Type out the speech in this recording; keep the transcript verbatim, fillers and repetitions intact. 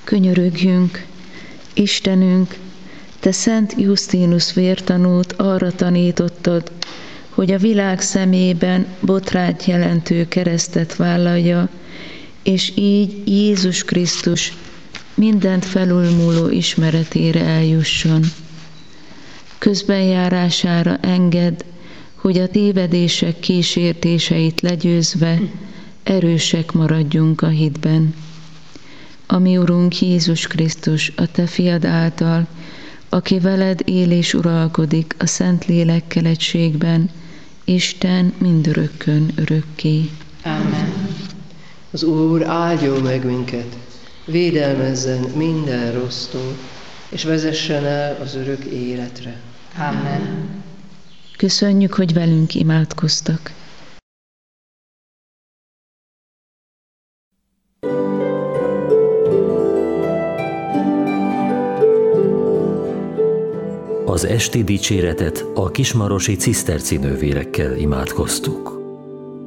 Könyörögjünk, Istenünk, Te Szent Justinus vértanút arra tanítottad, hogy a világ szemében botrányt jelentő keresztet vállalja, és így Jézus Krisztus mindent felülmúló ismeretére eljusson. Közbenjárására engedd, hogy a tévedések kísértéseit legyőzve erősek maradjunk a hitben. Ami Urunk Jézus Krisztus, a Te fiad által, aki veled él és uralkodik a Szentlélekkel egységben, Isten mindörökkön örökké. Amen. Az Úr áldjon meg minket, védelmezzen minden rossztól, és vezessen el az örök életre. Amen. Köszönjük, hogy velünk imádkoztak. Az esti dicséretet a kismarosi ciszterci nővérekkel imádkoztuk.